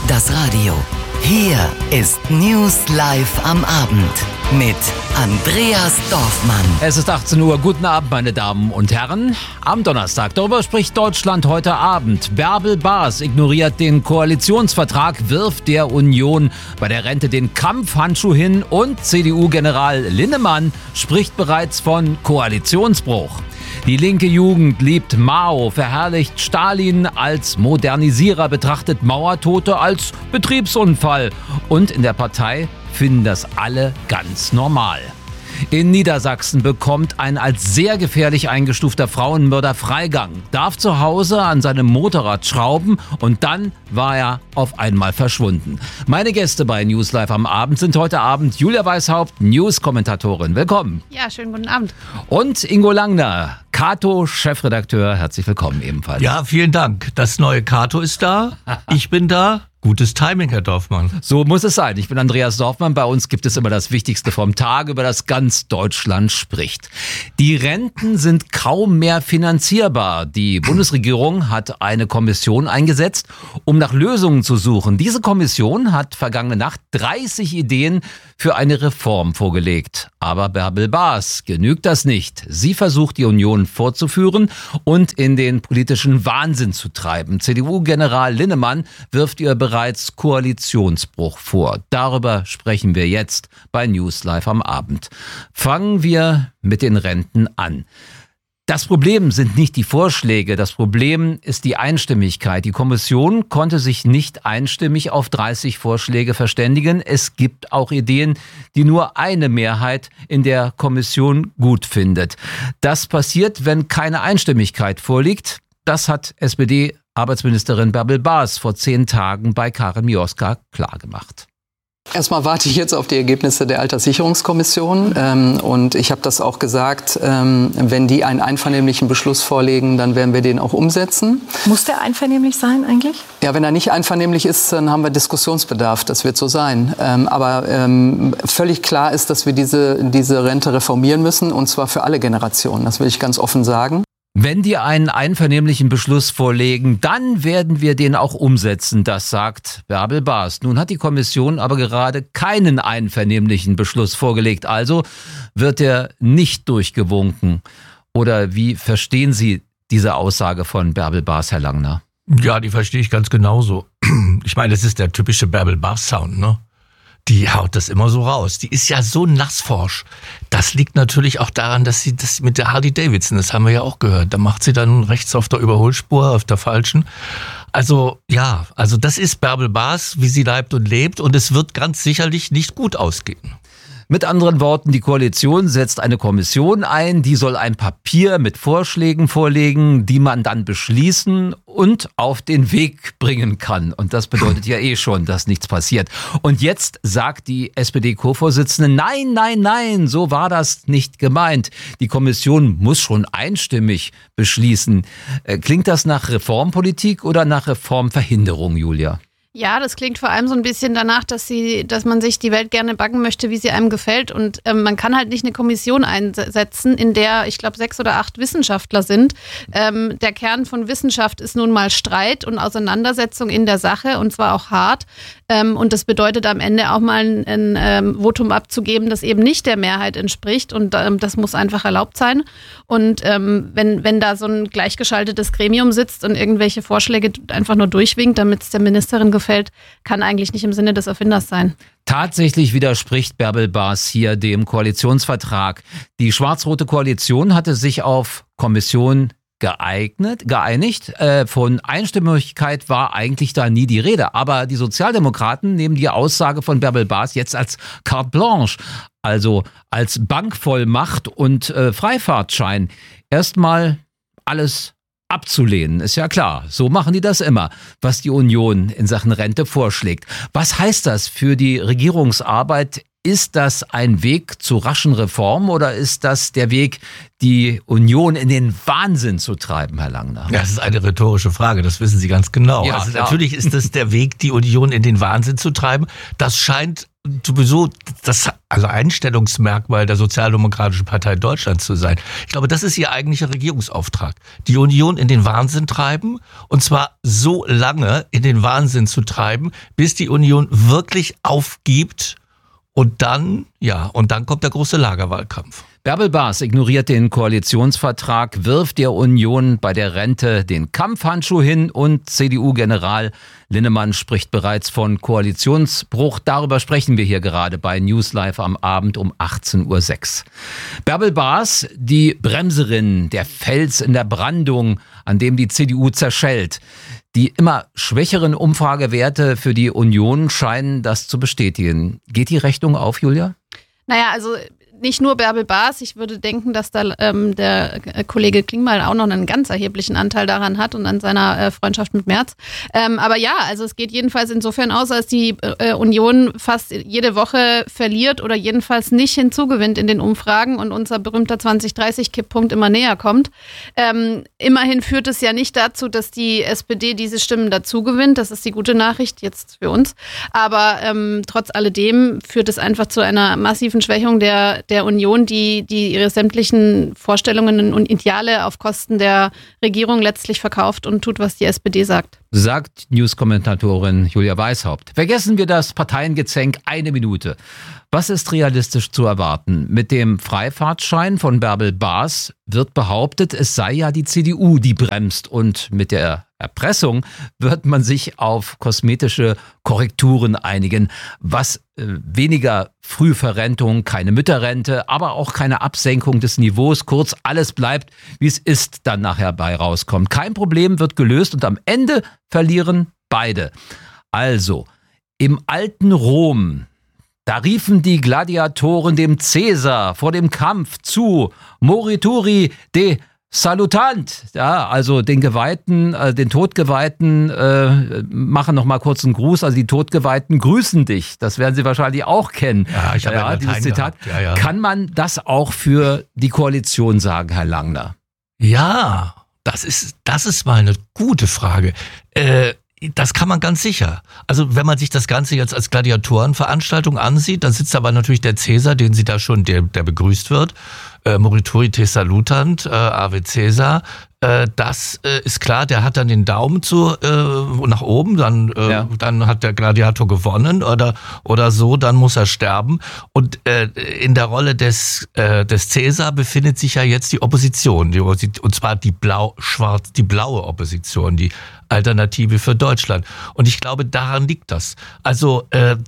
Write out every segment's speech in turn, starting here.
das Radio. Hier ist News Live am Abend mit Andreas Dorfmann. Es ist 18 Uhr. Guten Abend, meine Damen und Herren. Am Donnerstag, darüber spricht Deutschland heute Abend. Bärbel Baas ignoriert den Koalitionsvertrag, wirft der Union bei der Rente den Kampfhandschuh hin und CDU-General Linnemann spricht bereits von Koalitionsbruch. Die linke Jugend liebt Mao, verherrlicht Stalin als Modernisierer, betrachtet Mauertote als Betriebsunfall. Und in der Partei finden das alle ganz normal. In Niedersachsen bekommt ein als sehr gefährlich eingestufter Frauenmörder Freigang, darf zu Hause an seinem Motorrad schrauben und dann war er auf einmal verschwunden. Meine Gäste bei News Live am Abend sind heute Abend Julia Weishaupt, News-Kommentatorin. Willkommen. Ja, schönen guten Abend. Und Ingo Langner, Kato-Chefredakteur. Herzlich willkommen ebenfalls. Ja, vielen Dank. Das neue Kato ist da. Ich bin da. Gutes Timing, Herr Dorfmann. So muss es sein. Ich bin Andreas Dorfmann. Bei uns gibt es immer das Wichtigste vom Tag, über das ganz Deutschland spricht. Die Renten sind kaum mehr finanzierbar. Die Bundesregierung hat eine Kommission eingesetzt, um nach Lösungen zu suchen. Diese Kommission hat vergangene Nacht 30 Ideen für eine Reform vorgelegt. Aber Bärbel Baas genügt das nicht. Sie versucht, die Union fortzuführen und in den politischen Wahnsinn zu treiben. CDU-General Linnemann wirft ihr bereits Koalitionsbruch vor. Darüber sprechen wir jetzt bei News Live am Abend. Fangen wir mit den Renten an. Das Problem sind nicht die Vorschläge, das Problem ist die Einstimmigkeit. Die Kommission konnte sich nicht einstimmig auf 30 Vorschläge verständigen. Es gibt auch Ideen, die nur eine Mehrheit in der Kommission gut findet. Das passiert, wenn keine Einstimmigkeit vorliegt. Das hat SPD-Arbeitsministerin Bärbel Baas vor 10 Tagen bei Karin Mioska klargemacht. Erstmal warte ich jetzt auf die Ergebnisse der Alterssicherungskommission und ich habe das auch gesagt, wenn die einen einvernehmlichen Beschluss vorlegen, dann werden wir den auch umsetzen. Muss der einvernehmlich sein eigentlich? Ja, wenn er nicht einvernehmlich ist, dann haben wir Diskussionsbedarf, das wird so sein. Aber völlig klar ist, dass wir diese Rente reformieren müssen und zwar für alle Generationen, das will ich ganz offen sagen. Wenn die einen einvernehmlichen Beschluss vorlegen, dann werden wir den auch umsetzen, das sagt Bärbel Baas. Nun hat die Kommission aber gerade keinen einvernehmlichen Beschluss vorgelegt, also wird er nicht durchgewunken. Oder wie verstehen Sie diese Aussage von Bärbel Baas, Herr Langner? Ja, die verstehe ich ganz genauso. Ich meine, das ist der typische Bärbel Baas-Sound, ne? Die haut das immer so raus. Die ist ja so nassforsch. Das liegt natürlich auch daran, dass sie das mit der Harley Davidson, das haben wir ja auch gehört, da macht sie dann rechts auf der Überholspur, auf der falschen. Also ja, das ist Bärbel Baas, wie sie leibt und lebt und es wird ganz sicherlich nicht gut ausgehen. Mit anderen Worten, die Koalition setzt eine Kommission ein, die soll ein Papier mit Vorschlägen vorlegen, die man dann beschließen und auf den Weg bringen kann. Und das bedeutet ja schon, dass nichts passiert. Und jetzt sagt die SPD-Co-Vorsitzende, nein, so war das nicht gemeint. Die Kommission muss schon einstimmig beschließen. Klingt das nach Reformpolitik oder nach Reformverhinderung, Julia? Ja, das klingt vor allem so ein bisschen danach, dass man sich die Welt gerne backen möchte, wie sie einem gefällt. Und man kann halt nicht eine Kommission einsetzen, in der, ich glaube, 6 oder 8 Wissenschaftler sind. Der Kern von Wissenschaft ist nun mal Streit und Auseinandersetzung in der Sache und zwar auch hart. Und das bedeutet am Ende auch mal ein Votum abzugeben, das eben nicht der Mehrheit entspricht. Und das muss einfach erlaubt sein. Und wenn da so ein gleichgeschaltetes Gremium sitzt und irgendwelche Vorschläge einfach nur durchwinkt, damit es der Ministerin gefällt, kann eigentlich nicht im Sinne des Erfinders sein. Tatsächlich widerspricht Bärbel Baas hier dem Koalitionsvertrag. Die schwarz-rote Koalition hatte sich auf Kommission geeinigt. Von Einstimmigkeit war eigentlich da nie die Rede. Aber die Sozialdemokraten nehmen die Aussage von Bärbel Baas jetzt als carte blanche, also als Bankvollmacht und Freifahrtschein. Erstmal alles abzulehnen, ist ja klar. So machen die das immer, was die Union in Sachen Rente vorschlägt. Was heißt das für die Regierungsarbeit Ist das ein Weg zu raschen Reformen oder ist das der Weg, die Union in den Wahnsinn zu treiben, Herr Langner? Ja, das ist eine rhetorische Frage, das wissen Sie ganz genau. Ja, also klar. natürlich ist das der Weg, die Union in den Wahnsinn zu treiben. Das scheint sowieso das Einstellungsmerkmal der Sozialdemokratischen Partei Deutschlands zu sein. Ich glaube, das ist ihr eigentlicher Regierungsauftrag. Die Union in den Wahnsinn treiben, und zwar so lange in den Wahnsinn zu treiben, bis die Union wirklich aufgibt. Und dann kommt der große Lagerwahlkampf. Bärbel Baas ignoriert den Koalitionsvertrag, wirft der Union bei der Rente den Kampfhandschuh hin und CDU-General Linnemann spricht bereits von Koalitionsbruch. Darüber sprechen wir hier gerade bei News Live am Abend um 18:06 Uhr. Bärbel Baas, die Bremserin, der Fels in der Brandung, an dem die CDU zerschellt. Die immer schwächeren Umfragewerte für die Union scheinen das zu bestätigen. Geht die Rechnung auf, Julia? Naja, also nicht nur Bärbel Baas. Ich würde denken, dass da der Kollege Klingbeil auch noch einen ganz erheblichen Anteil daran hat und an seiner Freundschaft mit Merz. Aber ja, also es geht jedenfalls insofern aus, als die Union fast jede Woche verliert oder jedenfalls nicht hinzugewinnt in den Umfragen und unser berühmter 2030-Kipppunkt immer näher kommt. Immerhin führt es ja nicht dazu, dass die SPD diese Stimmen dazu gewinnt. Das ist die gute Nachricht jetzt für uns. Aber trotz alledem führt es einfach zu einer massiven Schwächung der Union, die ihre sämtlichen Vorstellungen und Ideale auf Kosten der Regierung letztlich verkauft und tut, was die SPD sagt. Sagt News-Kommentatorin Julia Weishaupt. Vergessen wir das Parteiengezänk, 1 Minute. Was ist realistisch zu erwarten? Mit dem Freifahrtschein von Bärbel Baas wird behauptet, es sei ja die CDU, die bremst. Und mit der Erpressung wird man sich auf kosmetische Korrekturen einigen, was weniger Frühverrentung, keine Mütterrente, aber auch keine Absenkung des Niveaus. Kurz, alles bleibt, wie es ist, dann nachher bei rauskommt. Kein Problem wird gelöst und am Ende verlieren beide. Also, im alten Rom, da riefen die Gladiatoren dem Cäsar vor dem Kampf zu, Morituri de Salutant, ja, also den Geweihten, den Todgeweihten machen noch mal kurz einen Gruß, also die Todgeweihten grüßen dich. Das werden Sie wahrscheinlich auch kennen. Ja, ich habe ja dieses Zitat. Ja. Kann man das auch für die Koalition sagen, Herr Langner? Ja, das ist mal eine gute Frage. Das kann man ganz sicher. Also wenn man sich das Ganze jetzt als Gladiatorenveranstaltung ansieht, dann sitzt aber natürlich der Cäsar, den Sie da schon, der begrüßt wird, Morituri te salutant, Ave Cäsar. Das ist klar, der hat dann den Daumen nach oben, dann hat der Gladiator gewonnen oder so, dann muss er sterben. Und in der Rolle des Cäsar befindet sich ja jetzt die Opposition, und zwar die blaue Opposition, die Alternative für Deutschland. Und ich glaube, daran liegt das. Also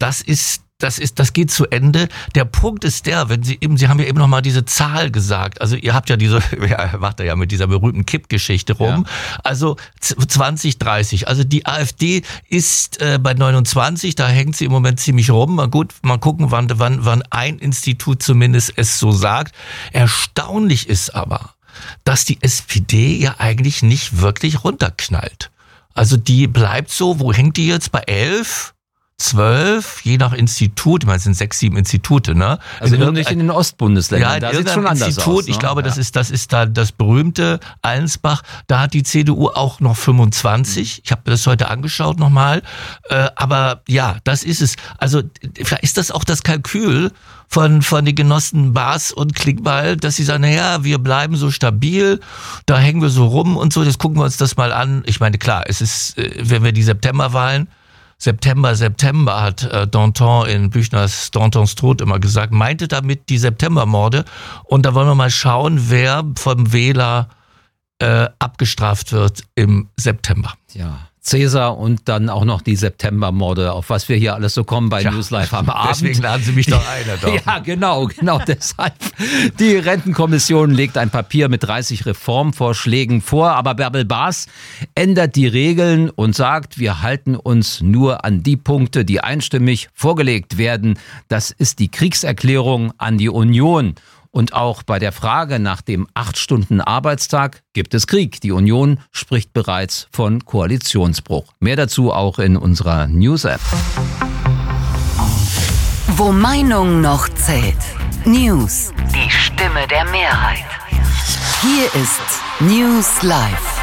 das geht zu Ende. Der Punkt ist Sie haben ja eben noch mal diese Zahl gesagt. Also ihr habt ja macht er ja mit dieser berühmten Kippgeschichte rum. Ja. Also 2030. Also die AfD ist bei 29, da hängt sie im Moment ziemlich rum. Mal gucken, wann ein Institut zumindest es so sagt. Erstaunlich ist aber, dass die SPD ja eigentlich nicht wirklich runterknallt. Also die bleibt so, wo hängt die jetzt? Bei 11? 12, je nach Institut, ich meine, es sind 6, 7 Institute, ne? Also nur nicht in den Ostbundesländern, da sieht es schon anders aus. Ne? Ich glaube, das ist da das berühmte Allensbach, da hat die CDU auch noch 25, ich habe das heute angeschaut nochmal, aber ja, das ist es. Also vielleicht ist das auch das Kalkül von den Genossen Baas und Klingbeil, dass sie sagen, naja, wir bleiben so stabil, da hängen wir so rum und so, jetzt gucken wir uns das mal an. Ich meine, klar, es ist, wenn wir die Septemberwahlen, September hat Danton in Büchners Dantons Tod immer gesagt, meinte damit die Septembermorde. Und da wollen wir mal schauen, wer vom Wähler abgestraft wird im September. Ja, Cäsar und dann auch noch die Septembermorde, auf was wir hier alles so kommen bei News Live am Abend. Deswegen laden Sie mich doch ein. Ja, genau deshalb. Die Rentenkommission legt ein Papier mit 30 Reformvorschlägen vor, aber Bärbel Baas ändert die Regeln und sagt, wir halten uns nur an die Punkte, die einstimmig vorgelegt werden. Das ist die Kriegserklärung an die Union. Und auch bei der Frage nach dem 8-Stunden-Arbeitstag gibt es Krieg. Die Union spricht bereits von Koalitionsbruch. Mehr dazu auch in unserer News-App. Wo Meinung noch zählt. News. Die Stimme der Mehrheit. Hier ist News Live.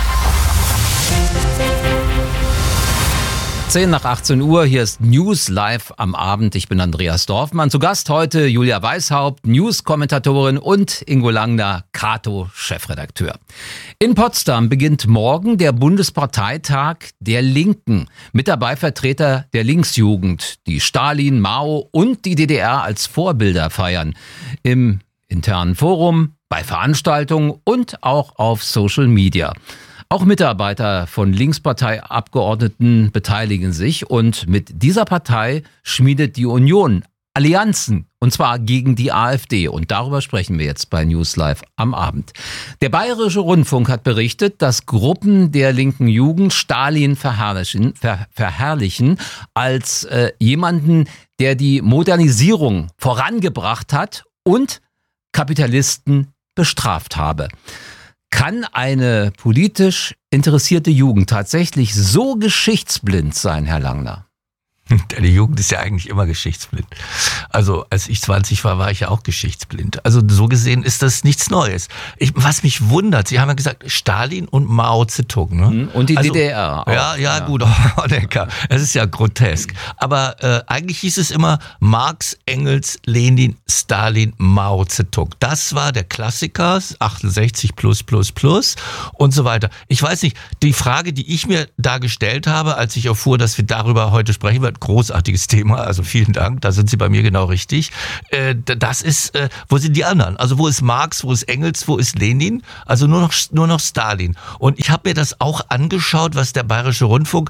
10 nach 18 Uhr, hier ist News Live am Abend. Ich bin Andreas Dorfmann. Zu Gast heute Julia Weishaupt, News-Kommentatorin, und Ingo Langner, Kato-Chefredakteur. In Potsdam beginnt morgen der Bundesparteitag der Linken. Mit dabei Vertreter der Linksjugend, die Stalin, Mao und die DDR als Vorbilder feiern. Im internen Forum, bei Veranstaltungen und auch auf Social Media. Auch Mitarbeiter von Linksparteiabgeordneten beteiligen sich, und mit dieser Partei schmiedet die Union Allianzen, und zwar gegen die AfD. Und darüber sprechen wir jetzt bei News Live am Abend. Der Bayerische Rundfunk hat berichtet, dass Gruppen der linken Jugend Stalin verherrlichen als jemanden, der die Modernisierung vorangebracht hat und Kapitalisten bestraft habe. Kann eine politisch interessierte Jugend tatsächlich so geschichtsblind sein, Herr Langner? Die Jugend ist ja eigentlich immer geschichtsblind. Also als ich 20 war, war ich ja auch geschichtsblind. Also so gesehen ist das nichts Neues. Was mich wundert, Sie haben ja gesagt, Stalin und Mao Zedong. Ne? Und die DDR auch. Ja, gut, Honecker. Es ist ja grotesk. Aber eigentlich hieß es immer Marx, Engels, Lenin, Stalin, Mao Zedong. Das war der Klassiker, 68 plus und so weiter. Ich weiß nicht, die Frage, die ich mir da gestellt habe, als ich erfuhr, dass wir darüber heute sprechen werden, großartiges Thema, also vielen Dank, da sind Sie bei mir genau richtig. Das ist, wo sind die anderen? Also wo ist Marx, wo ist Engels, wo ist Lenin? Also nur noch Stalin. Und ich habe mir das auch angeschaut, was der Bayerische Rundfunk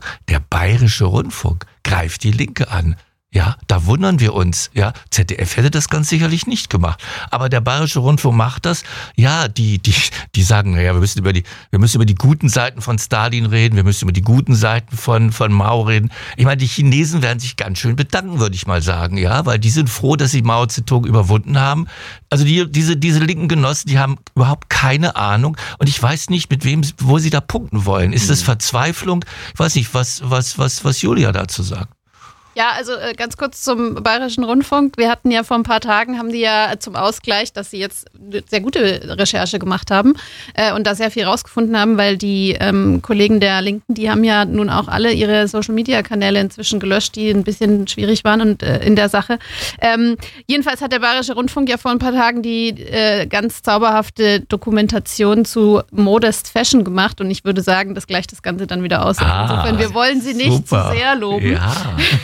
greift die Linke an. Ja, da wundern wir uns. Ja, ZDF hätte das ganz sicherlich nicht gemacht. Aber der Bayerische Rundfunk macht das. Ja, die sagen, naja, wir müssen über die guten Seiten von Stalin reden, wir müssen über die guten Seiten von Mao reden. Ich meine, die Chinesen werden sich ganz schön bedanken, würde ich mal sagen, ja, weil die sind froh, dass sie Mao Zedong überwunden haben. Also diese linken Genossen, die haben überhaupt keine Ahnung, und ich weiß nicht, wo sie da punkten wollen. Ist das Verzweiflung? Ich weiß nicht, was Julia dazu sagt. Ja, also ganz kurz zum Bayerischen Rundfunk. Wir hatten ja vor ein paar Tagen, haben die ja zum Ausgleich, dass sie jetzt eine sehr gute Recherche gemacht haben und da sehr viel rausgefunden haben, weil die Kollegen der Linken, die haben ja nun auch alle ihre Social-Media-Kanäle inzwischen gelöscht, die ein bisschen schwierig waren und in der Sache. Jedenfalls hat der Bayerische Rundfunk ja vor ein paar Tagen die ganz zauberhafte Dokumentation zu Modest Fashion gemacht, und ich würde sagen, das gleicht das Ganze dann wieder aus. Insofern, wir wollen sie nicht zu sehr loben. Ja.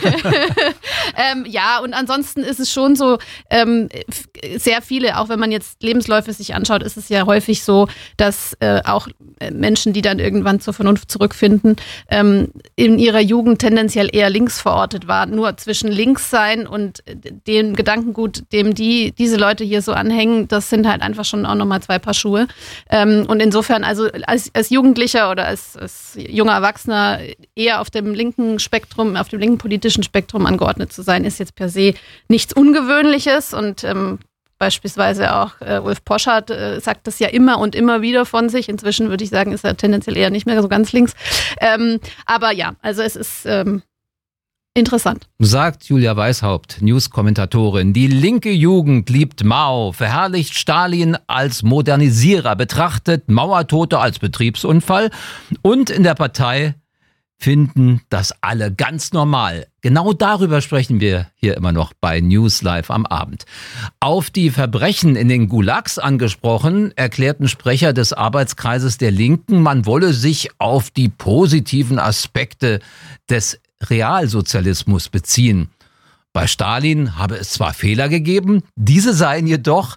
Ja, und ansonsten ist es schon so, sehr viele, auch wenn man jetzt Lebensläufe sich anschaut, ist es ja häufig so, dass auch Menschen, die dann irgendwann zur Vernunft zurückfinden, in ihrer Jugend tendenziell eher links verortet waren. Nur zwischen links sein und dem Gedankengut, dem diese Leute hier so anhängen, das sind halt einfach schon auch nochmal zwei Paar Schuhe. Und insofern, also als Jugendlicher oder als junger Erwachsener eher auf dem linken Spektrum, auf dem linken politischen Spektrum angeordnet zu sein, ist jetzt per se nichts Ungewöhnliches, und beispielsweise auch Ulf Poschardt sagt das ja immer und immer wieder von sich. Inzwischen würde ich sagen, ist er tendenziell eher nicht mehr so ganz links. Aber ja, also es ist interessant. Sagt Julia Weishaupt, News-Kommentatorin. Die linke Jugend liebt Mao, verherrlicht Stalin als Modernisierer, betrachtet Mauertote als Betriebsunfall, und in der Partei finden das alle ganz normal. Genau darüber sprechen wir hier immer noch bei News Live am Abend. Auf die Verbrechen in den Gulags angesprochen, erklärten Sprecher des Arbeitskreises der Linken, man wolle sich auf die positiven Aspekte des Realsozialismus beziehen. Bei Stalin habe es zwar Fehler gegeben, diese seien jedoch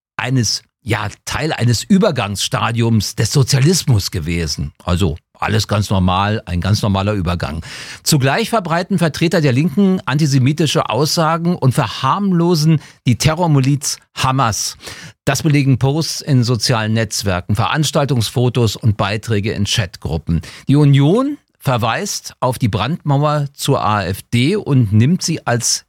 Teil eines Übergangsstadiums des Sozialismus gewesen. Also alles ganz normal, ein ganz normaler Übergang. Zugleich verbreiten Vertreter der Linken antisemitische Aussagen und verharmlosen die Terrormiliz Hamas. Das belegen Posts in sozialen Netzwerken, Veranstaltungsfotos und Beiträge in Chatgruppen. Die Union verweist auf die Brandmauer zur AfD und nimmt sie als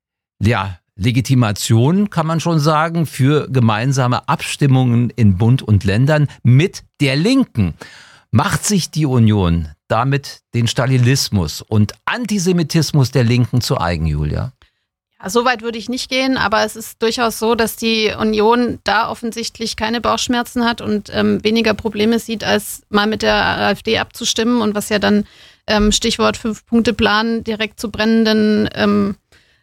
Legitimation, kann man schon sagen, für gemeinsame Abstimmungen in Bund und Ländern mit der Linken. Macht sich die Union damit den Stalinismus und Antisemitismus der Linken zu eigen, Julia? So weit würde ich nicht gehen, aber es ist durchaus so, dass die Union da offensichtlich keine Bauchschmerzen hat und weniger Probleme sieht, als mal mit der AfD abzustimmen und was ja dann Stichwort 5-Punkte-Plan direkt zu brennenden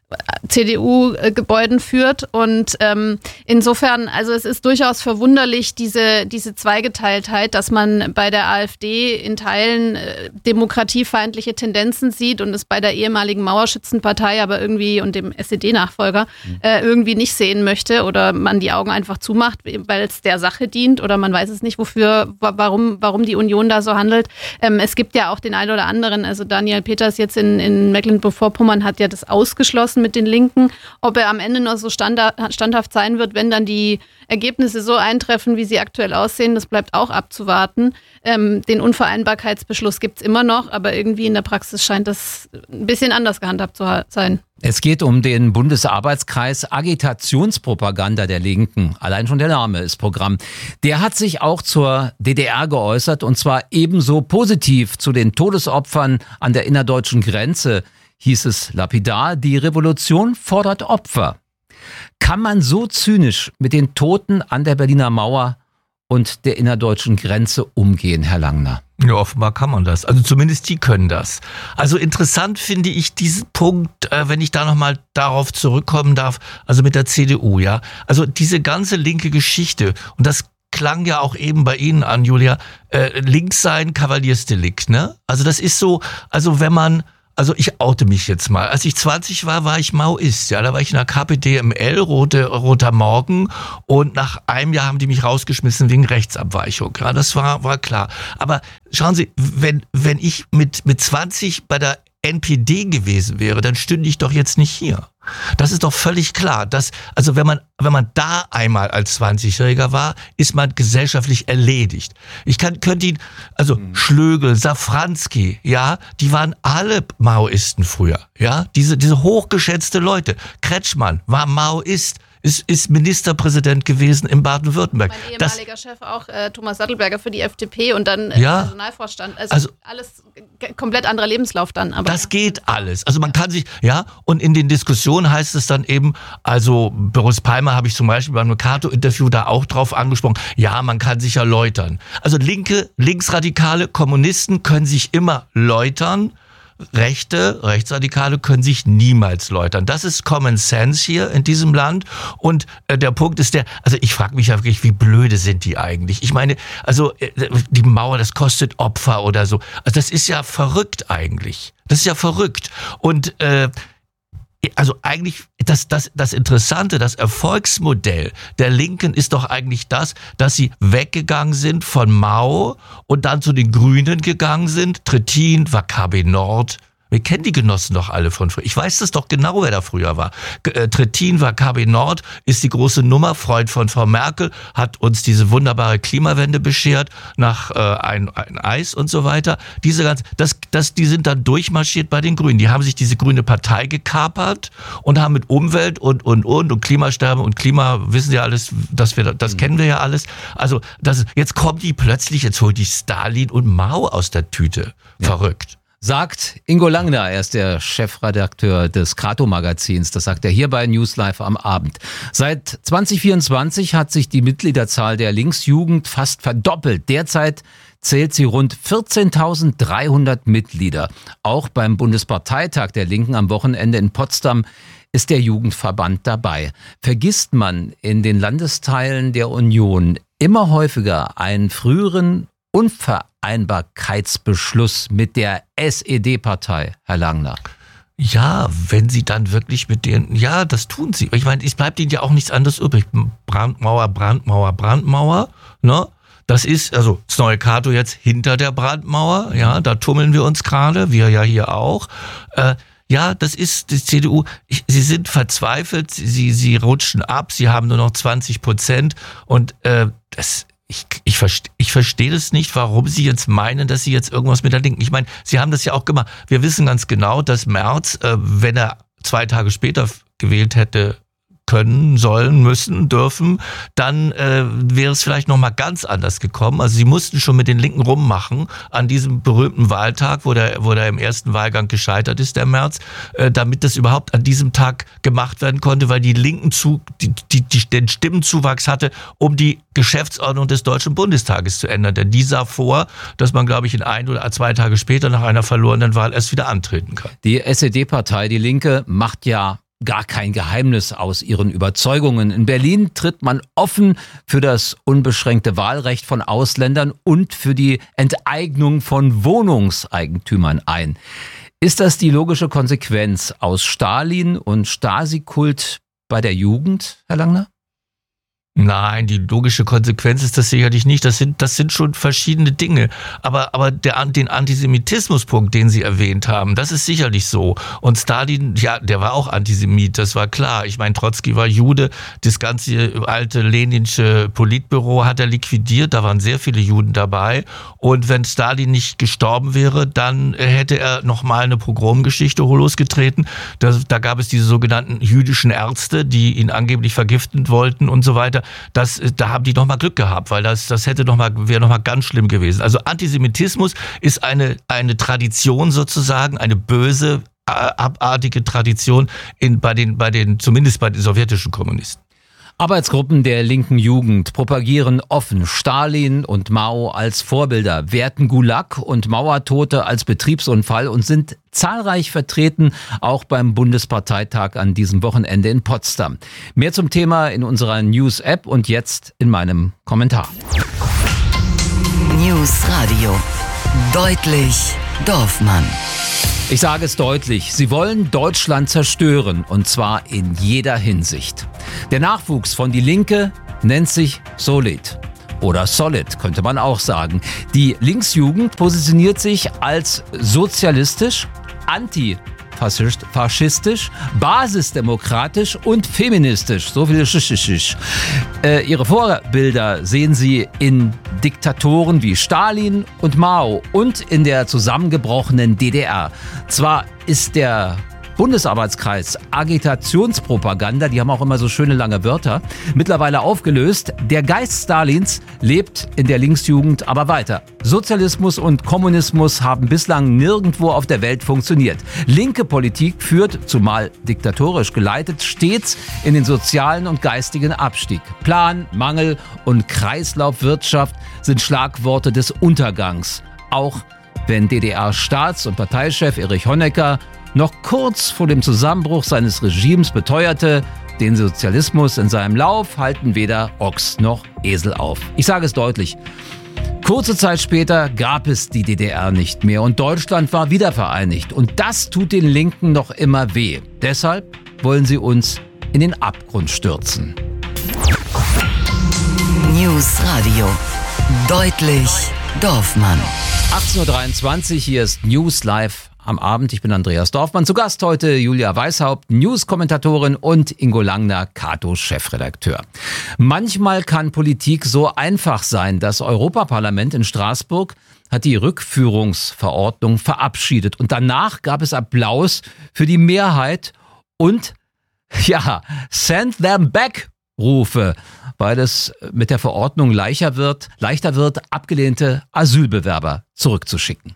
CDU-Gebäuden führt. Und insofern, also es ist durchaus verwunderlich, diese Zweigeteiltheit, dass man bei der AfD in Teilen demokratiefeindliche Tendenzen sieht und es bei der ehemaligen Mauerschützenpartei aber irgendwie und dem SED-Nachfolger irgendwie nicht sehen möchte oder man die Augen einfach zumacht, weil es der Sache dient oder man weiß es nicht, warum die Union da so handelt. Es gibt ja auch den einen oder anderen, also Daniel Peters jetzt in Mecklenburg-Vorpommern hat ja das ausgeschlossen mit den Linken. Ob er am Ende noch so standhaft sein wird, wenn dann die Ergebnisse so eintreffen, wie sie aktuell aussehen, das bleibt auch abzuwarten. Den Unvereinbarkeitsbeschluss gibt es immer noch, aber irgendwie in der Praxis scheint das ein bisschen anders gehandhabt zu sein. Es geht um den Bundesarbeitskreis Agitationspropaganda der Linken. Allein schon der Name ist Programm. Der hat sich auch zur DDR geäußert und zwar ebenso positiv zu den Todesopfern an der innerdeutschen Grenze. Hieß es lapidar, die Revolution fordert Opfer. Kann man so zynisch mit den Toten an der Berliner Mauer und der innerdeutschen Grenze umgehen, Herr Langner? Ja, offenbar kann man das. Also zumindest die können das. Also interessant finde ich diesen Punkt, wenn ich da nochmal darauf zurückkommen darf, also mit der CDU, ja. Also diese ganze linke Geschichte, und das klang ja auch eben bei Ihnen an, Julia, links sein, Kavaliersdelikt, ne? Also das ist so, also ich oute mich jetzt mal. Als ich 20 war ich Maoist. Ja, da war ich in der KPDML, Roter Morgen. Und nach einem Jahr haben die mich rausgeschmissen wegen Rechtsabweichung. Ja, das war klar. Aber schauen Sie, wenn ich mit 20 bei der NPD gewesen wäre, dann stünde ich doch jetzt nicht hier. Das ist doch völlig klar. Also wenn man da einmal als 20-Jähriger war, ist man gesellschaftlich erledigt. Ich könnte ihn, also Schlögel, Safranski, ja, die waren alle Maoisten früher, ja, diese hochgeschätzte Leute. Kretschmann war Maoist. Ist Ministerpräsident gewesen in Baden-Württemberg. Mein ehemaliger Chef auch, Thomas Sattelberger für die FDP und dann Personalvorstand. Also alles komplett anderer Lebenslauf dann. Aber das geht alles. Also man kann sich, ja, und in den Diskussionen heißt es dann eben, also Boris Palmer habe ich zum Beispiel beim Mercator-Interview da auch drauf angesprochen, ja, man kann sich ja läutern. Also linksradikale Kommunisten können sich immer läutern. Rechtsradikale können sich niemals läutern. Das ist Common Sense hier in diesem Land. Und der Punkt ist also ich frage mich ja wirklich, wie blöde sind die eigentlich? Ich meine, also die Mauer, das kostet Opfer oder so. Also das ist ja verrückt eigentlich. Das ist ja verrückt. Und also eigentlich das Interessante, das Erfolgsmodell der Linken ist doch eigentlich das, dass sie weggegangen sind von Mao und dann zu den Grünen gegangen sind. Trittin, Wakabe Nord. Wir kennen die Genossen doch alle von früher. Ich weiß das doch genau, wer da früher war. Trittin, Wakabe Nord ist die große Nummer. Freund von Frau Merkel hat uns diese wunderbare Klimawende beschert nach ein Eis und so weiter. Die sind dann durchmarschiert bei den Grünen. Die haben sich diese grüne Partei gekapert und haben mit Umwelt und Klimasterben und Klima, wissen Sie ja alles, das kennen wir ja alles. Also jetzt kommen die plötzlich, jetzt holt die Stalin und Mao aus der Tüte. Verrückt. Sagt Ingo Langner, er ist der Chefredakteur des Krato-Magazins. Das sagt er hier bei News Live am Abend. Seit 2024 hat sich die Mitgliederzahl der Linksjugend fast verdoppelt. Derzeit zählt sie rund 14.300 Mitglieder. Auch beim Bundesparteitag der Linken am Wochenende in Potsdam ist der Jugendverband dabei. Vergisst man in den Landesteilen der Union immer häufiger einen früheren Unvereinbarkeitsbeschluss mit der SED-Partei, Herr Langner? Ja, wenn sie dann wirklich mit denen, ja, das tun sie. Ich meine, es bleibt ihnen ja auch nichts anderes übrig. Brandmauer, ne? Das ist, also das neue Cato jetzt hinter der Brandmauer, ja, da tummeln wir uns gerade, wir ja hier auch. Ja, das ist die CDU. Sie sind verzweifelt, sie rutschen ab, sie haben nur noch 20% und Ich verstehe das nicht, warum Sie jetzt meinen, dass Sie jetzt irgendwas mit der Linken. Ich meine, Sie haben das ja auch gemacht. Wir wissen ganz genau, dass Merz, wenn er 2 Tage später gewählt hätte können, sollen, müssen, dürfen, dann wäre es vielleicht nochmal ganz anders gekommen. Also sie mussten schon mit den Linken rummachen an diesem berühmten Wahltag, wo der im ersten Wahlgang gescheitert ist, der Merz, damit das überhaupt an diesem Tag gemacht werden konnte, weil die Linken den Stimmenzuwachs hatte, um die Geschäftsordnung des Deutschen Bundestages zu ändern. Denn die sah vor, dass man, glaube ich, in 1 oder 2 Tage später nach einer verlorenen Wahl erst wieder antreten kann. Die SED-Partei, die Linke, macht ja gar kein Geheimnis aus ihren Überzeugungen. In Berlin tritt man offen für das unbeschränkte Wahlrecht von Ausländern und für die Enteignung von Wohnungseigentümern ein. Ist das die logische Konsequenz aus Stalin und Stasi-Kult bei der Jugend, Herr Langner? Nein, die logische Konsequenz ist das sicherlich nicht. Das sind schon verschiedene Dinge. Aber den Antisemitismuspunkt, den Sie erwähnt haben, das ist sicherlich so. Und Stalin, ja, der war auch Antisemit, das war klar. Ich meine, Trotzki war Jude. Das ganze alte leninsche Politbüro hat er liquidiert. Da waren sehr viele Juden dabei. Und wenn Stalin nicht gestorben wäre, dann hätte er nochmal eine Pogromgeschichte losgetreten. Da gab es diese sogenannten jüdischen Ärzte, die ihn angeblich vergiften wollten und so weiter. Da haben die nochmal Glück gehabt, weil das wäre nochmal ganz schlimm gewesen. Also Antisemitismus ist eine Tradition sozusagen, eine böse, abartige Tradition zumindest bei den sowjetischen Kommunisten. Arbeitsgruppen der linken Jugend propagieren offen Stalin und Mao als Vorbilder, werten Gulag und Mauertote als Betriebsunfall und sind zahlreich vertreten, auch beim Bundesparteitag an diesem Wochenende in Potsdam. Mehr zum Thema in unserer News-App und jetzt in meinem Kommentar. News Radio. Deutlich Dorfmann. Ich sage es deutlich, sie wollen Deutschland zerstören und zwar in jeder Hinsicht. Der Nachwuchs von Die Linke nennt sich Solid. Oder Solid, könnte man auch sagen. Die Linksjugend positioniert sich als sozialistisch, antifaschistisch, basisdemokratisch und feministisch. So viel Schisch. Ihre Vorbilder sehen sie in Diktatoren wie Stalin und Mao und in der zusammengebrochenen DDR. Zwar ist der Bundesarbeitskreis Agitationspropaganda, die haben auch immer so schöne lange Wörter, mittlerweile aufgelöst. Der Geist Stalins lebt in der Linksjugend aber weiter. Sozialismus und Kommunismus haben bislang nirgendwo auf der Welt funktioniert. Linke Politik führt, zumal diktatorisch geleitet, stets in den sozialen und geistigen Abstieg. Plan, Mangel und Kreislaufwirtschaft sind Schlagworte des Untergangs. Auch wenn DDR-Staats- und Parteichef Erich Honecker noch kurz vor dem Zusammenbruch seines Regimes beteuerte, den Sozialismus in seinem Lauf halten weder Ochs noch Esel auf. Ich sage es deutlich. Kurze Zeit später gab es die DDR nicht mehr und Deutschland war wiedervereinigt. Und das tut den Linken noch immer weh. Deshalb wollen sie uns in den Abgrund stürzen. News Radio. Deutlich Dorfmann. 18.23 Uhr, hier ist News Live am Abend. Ich bin Andreas Dorfmann. Zu Gast heute Julia Weishaupt, News-Kommentatorin und Ingo Langner, Kato-Chefredakteur. Manchmal kann Politik so einfach sein. Das Europaparlament in Straßburg hat die Rückführungsverordnung verabschiedet. Und danach gab es Applaus für die Mehrheit und, ja, send them back Rufe, weil es mit der Verordnung leichter wird, abgelehnte Asylbewerber zurückzuschicken.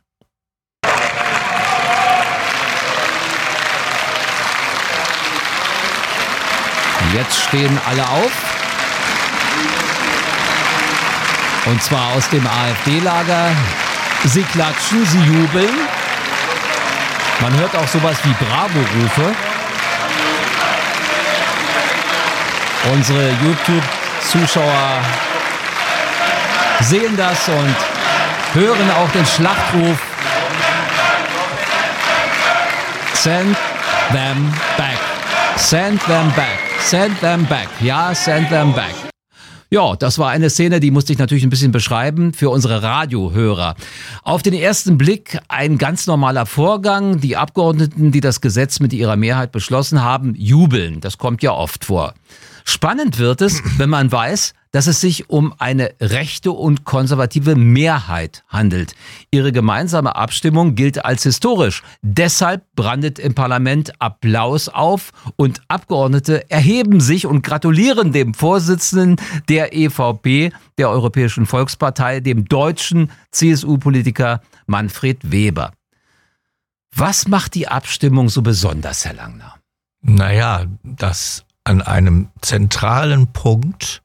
Jetzt stehen alle auf. Und zwar aus dem AfD-Lager. Sie klatschen, sie jubeln. Man hört auch sowas wie Bravo-Rufe. Unsere YouTube-Zuschauer sehen das und hören auch den Schlachtruf. Send them back. Send them back. Send them back. Ja, send them back. Ja, das war eine Szene, die musste ich natürlich ein bisschen beschreiben für unsere Radiohörer. Auf den ersten Blick ein ganz normaler Vorgang. Die Abgeordneten, die das Gesetz mit ihrer Mehrheit beschlossen haben, jubeln. Das kommt ja oft vor. Spannend wird es, wenn man weiß, dass es sich um eine rechte und konservative Mehrheit handelt. Ihre gemeinsame Abstimmung gilt als historisch. Deshalb brandet im Parlament Applaus auf und Abgeordnete erheben sich und gratulieren dem Vorsitzenden der EVP, der Europäischen Volkspartei, dem deutschen CSU-Politiker Manfred Weber. Was macht die Abstimmung so besonders, Herr Langner? Naja, dass an einem zentralen Punkt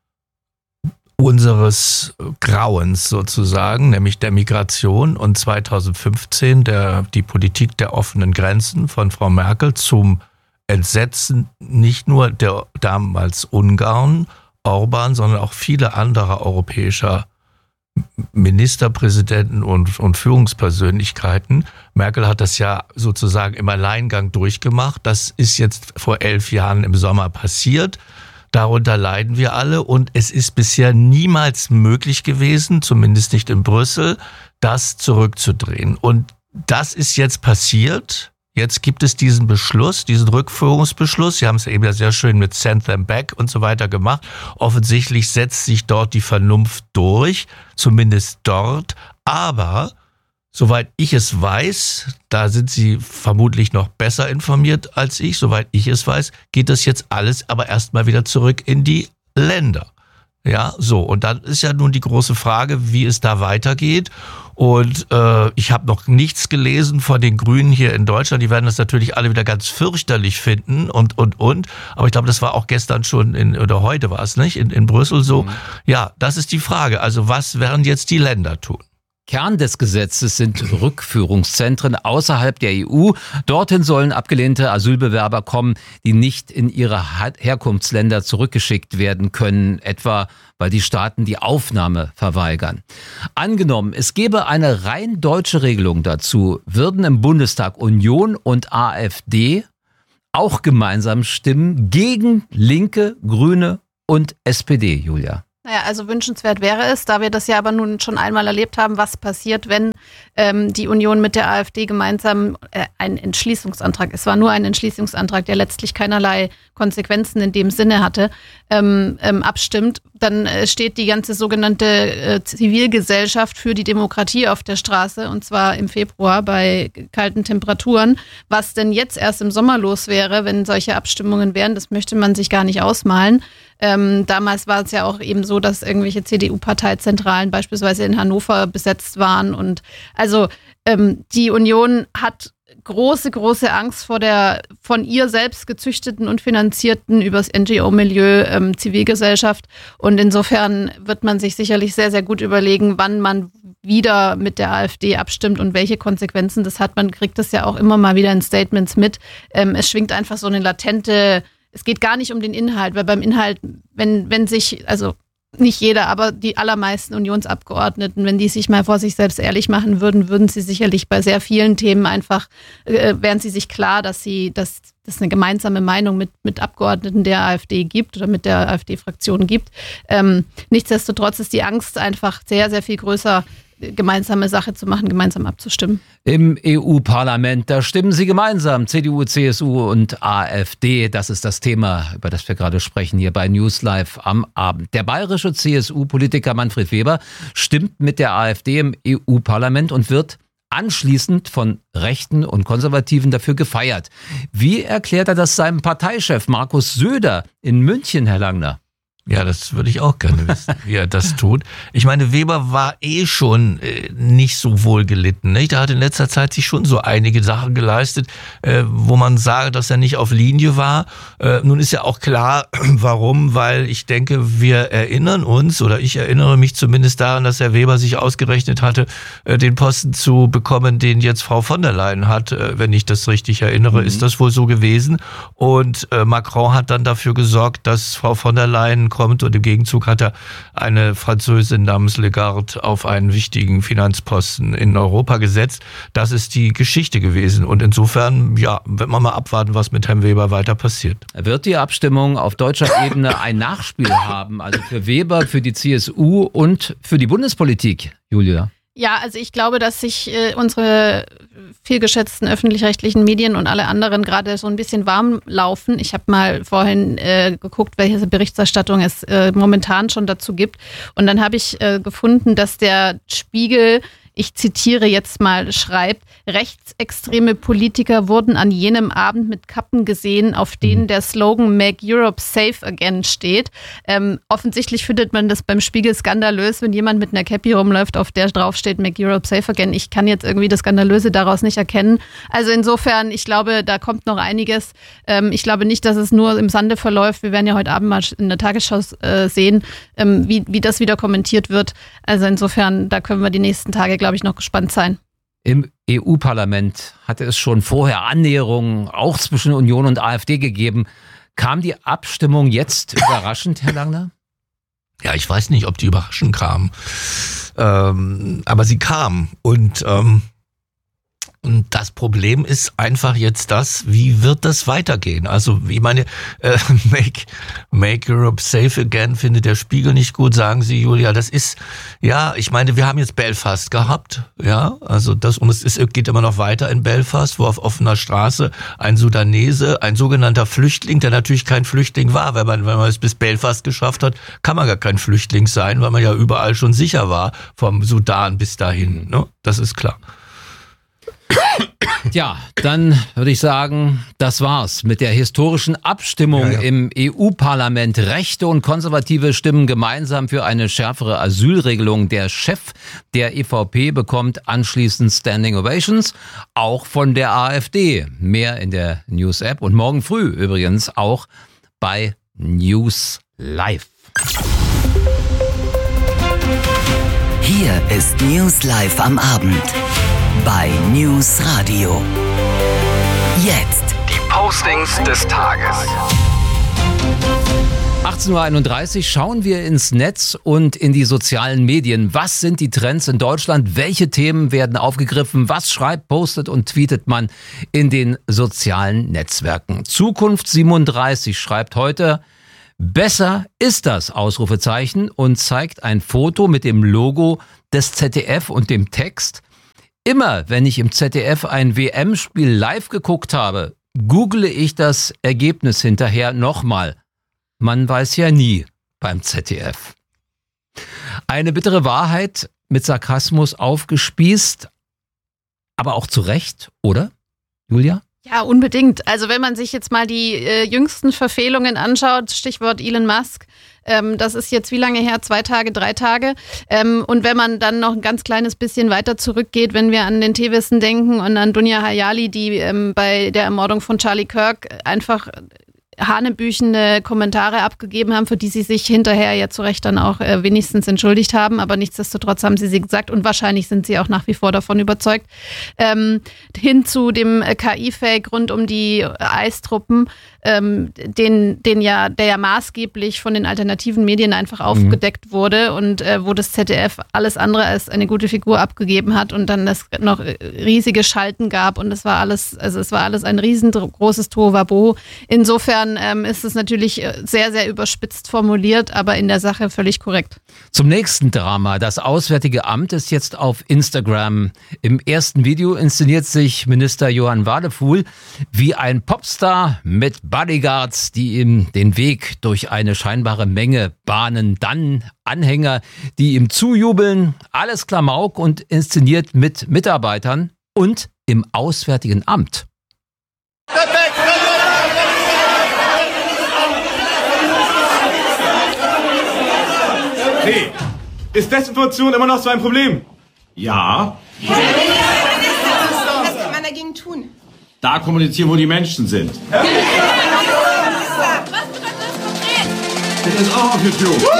unseres Grauens sozusagen, nämlich der Migration und 2015 die Politik der offenen Grenzen von Frau Merkel zum Entsetzen nicht nur der damals Ungarn, Orban, sondern auch viele andere europäischer Ministerpräsidenten und Führungspersönlichkeiten. Merkel hat das ja sozusagen im Alleingang durchgemacht. Das ist jetzt vor 11 Jahren im Sommer passiert. Darunter leiden wir alle und es ist bisher niemals möglich gewesen, zumindest nicht in Brüssel, das zurückzudrehen. Und das ist jetzt passiert. Jetzt gibt es diesen Beschluss, diesen Rückführungsbeschluss. Sie haben es eben ja sehr schön mit Send them back und so weiter gemacht. Offensichtlich setzt sich dort die Vernunft durch, zumindest dort. Aber soweit ich es weiß, da sind Sie vermutlich noch besser informiert als ich, soweit ich es weiß, geht das jetzt alles aber erstmal wieder zurück in die Länder. Ja, so. Und dann ist ja nun die große Frage, wie es da weitergeht. Und ich habe noch nichts gelesen von den Grünen hier in Deutschland. Die werden das natürlich alle wieder ganz fürchterlich finden und. Aber ich glaube, das war auch gestern schon oder heute war es nicht, in Brüssel so. Ja, das ist die Frage. Also was werden jetzt die Länder tun? Kern des Gesetzes sind Rückführungszentren außerhalb der EU. Dorthin sollen abgelehnte Asylbewerber kommen, die nicht in ihre Herkunftsländer zurückgeschickt werden können, etwa weil die Staaten die Aufnahme verweigern. Angenommen, es gäbe eine rein deutsche Regelung dazu, würden im Bundestag Union und AfD auch gemeinsam stimmen gegen Linke, Grüne und SPD, Julia. Naja, also wünschenswert wäre es, da wir das ja aber nun schon einmal erlebt haben, was passiert, wenn die Union mit der AfD gemeinsam einen Entschließungsantrag, es war nur ein Entschließungsantrag, der letztlich keinerlei Konsequenzen in dem Sinne hatte, abstimmt, dann steht die ganze sogenannte Zivilgesellschaft für die Demokratie auf der Straße, und zwar im Februar bei kalten Temperaturen. Was denn jetzt erst im Sommer los wäre, wenn solche Abstimmungen wären, das möchte man sich gar nicht ausmalen. Damals war es ja auch eben so, dass irgendwelche CDU-Parteizentralen beispielsweise in Hannover besetzt waren. Und also die Union hat große Angst vor der von ihr selbst gezüchteten und finanzierten übers NGO-Milieu Zivilgesellschaft. Und insofern wird man sich sicherlich sehr, sehr gut überlegen, wann man wieder mit der AfD abstimmt und welche Konsequenzen das hat. Man kriegt das ja auch immer mal wieder in Statements mit. Es schwingt einfach so eine latente, es geht gar nicht um den Inhalt, weil beim Inhalt, wenn sich, also nicht jeder, aber die allermeisten Unionsabgeordneten, wenn die sich mal vor sich selbst ehrlich machen würden sie sicherlich bei sehr vielen Themen einfach, wären sie sich klar, dass es eine gemeinsame Meinung mit Abgeordneten der AfD gibt oder mit der AfD-Fraktion gibt. Nichtsdestotrotz ist die Angst einfach sehr, sehr viel größer, gemeinsame Sache zu machen, gemeinsam abzustimmen. Im EU-Parlament, da stimmen sie gemeinsam, CDU, CSU und AfD. Das ist das Thema, über das wir gerade sprechen hier bei News Live am Abend. Der bayerische CSU-Politiker Manfred Weber stimmt mit der AfD im EU-Parlament und wird anschließend von Rechten und Konservativen dafür gefeiert. Wie erklärt er das seinem Parteichef Markus Söder in München, Herr Langner? Ja, das würde ich auch gerne wissen, wie er das tut. Ich meine, Weber war schon nicht so wohl gelitten. Nicht? Er hat in letzter Zeit sich schon so einige Sachen geleistet, wo man sagt, dass er nicht auf Linie war. Nun ist ja auch klar, warum, weil ich denke, wir erinnern uns, oder ich erinnere mich zumindest daran, dass Herr Weber sich ausgerechnet hatte, den Posten zu bekommen, den jetzt Frau von der Leyen hat. Wenn ich das richtig erinnere, ist das wohl so gewesen. Und Macron hat dann dafür gesorgt, dass Frau von der Leyen kommt, und im Gegenzug hat er eine Französin namens Lagarde auf einen wichtigen Finanzposten in Europa gesetzt. Das ist die Geschichte gewesen, und insofern, ja, wird man mal abwarten, was mit Herrn Weber weiter passiert. Wird die Abstimmung auf deutscher Ebene ein Nachspiel haben, also für Weber, für die CSU und für die Bundespolitik, Julia? Ja, also ich glaube, dass sich unsere vielgeschätzten öffentlich-rechtlichen Medien und alle anderen gerade so ein bisschen warm laufen. Ich habe mal vorhin geguckt, welche Berichterstattung es momentan schon dazu gibt. Und dann habe ich gefunden, dass der Spiegel, ich zitiere jetzt mal, schreibt, rechtsextreme Politiker wurden an jenem Abend mit Kappen gesehen, auf denen der Slogan Make Europe Safe Again steht. Offensichtlich findet man das beim Spiegel skandalös, wenn jemand mit einer Cappy rumläuft, auf der drauf steht Make Europe Safe Again. Ich kann jetzt irgendwie das Skandalöse daraus nicht erkennen. Also insofern, ich glaube, da kommt noch einiges. Ich glaube nicht, dass es nur im Sande verläuft. Wir werden ja heute Abend mal in der Tagesschau sehen, wie das wieder kommentiert wird. Also insofern, da können wir die nächsten Tage, glaube ich, noch gespannt sein. Im EU-Parlament hatte es schon vorher Annäherungen auch zwischen Union und AfD gegeben. Kam die Abstimmung jetzt überraschend, Herr Langner? Ja, ich weiß nicht, ob die überraschend kam. Aber sie kam. Und das Problem ist einfach jetzt wie wird das weitergehen? Also, ich meine, make Europe safe again findet der Spiegel nicht gut, sagen Sie, Julia. Das ist, ja, ich meine, wir haben jetzt Belfast gehabt, ja, also es geht immer noch weiter in Belfast, wo auf offener Straße ein Sudanese, ein sogenannter Flüchtling, der natürlich kein Flüchtling war, wenn man es bis Belfast geschafft hat, kann man gar kein Flüchtling sein, weil man ja überall schon sicher war, vom Sudan bis dahin, ne? Das ist klar. Ja, dann würde ich sagen, das war's mit der historischen Abstimmung im EU-Parlament. Rechte und Konservative stimmen gemeinsam für eine schärfere Asylregelung. Der Chef der EVP bekommt anschließend Standing Ovations, auch von der AfD. Mehr in der News-App und morgen früh übrigens auch bei News Live. Hier ist News Live am Abend bei News Radio. Jetzt die Postings des Tages. 18.31 Uhr schauen wir ins Netz und in die sozialen Medien. Was sind die Trends in Deutschland? Welche Themen werden aufgegriffen? Was schreibt, postet und tweetet man in den sozialen Netzwerken? Zukunft 37 schreibt heute: Besser ist das, Ausrufezeichen, und zeigt ein Foto mit dem Logo des ZDF und dem Text: Immer wenn ich im ZDF ein WM-Spiel live geguckt habe, google ich das Ergebnis hinterher nochmal. Man weiß ja nie beim ZDF. Eine bittere Wahrheit mit Sarkasmus aufgespießt, aber auch zu Recht, oder, Julia? Ja, unbedingt. Also wenn man sich jetzt mal die jüngsten Verfehlungen anschaut, Stichwort Elon Musk, das ist jetzt wie lange her? 2 Tage, 3 Tage. Und wenn man dann noch ein ganz kleines bisschen weiter zurückgeht, wenn wir an den Teewissen denken und an Dunja Hayali, die bei der Ermordung von Charlie Kirk einfach hanebüchende Kommentare abgegeben haben, für die sie sich hinterher ja zu Recht dann auch wenigstens entschuldigt haben, aber nichtsdestotrotz haben sie gesagt und wahrscheinlich sind sie auch nach wie vor davon überzeugt, hin zu dem KI-Fake rund um die Eistruppen, der ja maßgeblich von den alternativen Medien einfach aufgedeckt wurde und wo das ZDF alles andere als eine gute Figur abgegeben hat und dann es noch riesige Schalten gab und es war alles ein riesengroßes Tohuwabohu. Insofern ist es natürlich sehr, sehr überspitzt formuliert, aber in der Sache völlig korrekt. Zum nächsten Drama. Das Auswärtige Amt ist jetzt auf Instagram. Im ersten Video inszeniert sich Minister Johann Wadefuhl wie ein Popstar mit Bodyguards, die ihm den Weg durch eine scheinbare Menge bahnen. Dann Anhänger, die ihm zujubeln. Alles Klamauk und inszeniert mit Mitarbeitern und im Auswärtigen Amt. Hey, ist Desinformation immer noch so ein Problem? Ja. Was kann man dagegen tun? Da kommunizieren, wo die Menschen sind. Was bedeutet das konkret? Das ist auch auf YouTube.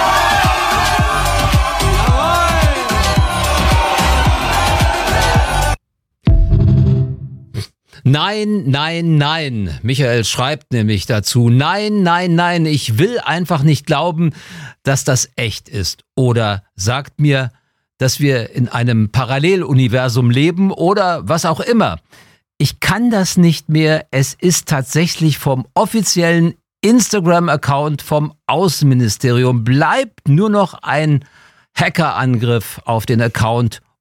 Nein, nein, nein. Michael schreibt nämlich dazu: Nein, nein, nein, ich will einfach nicht glauben, dass das echt ist. Oder sagt mir, dass wir in einem Paralleluniversum leben oder was auch immer. Ich kann das nicht mehr. Es ist tatsächlich vom offiziellen Instagram-Account vom Außenministerium. Bleibt nur noch ein Hackerangriff auf den Account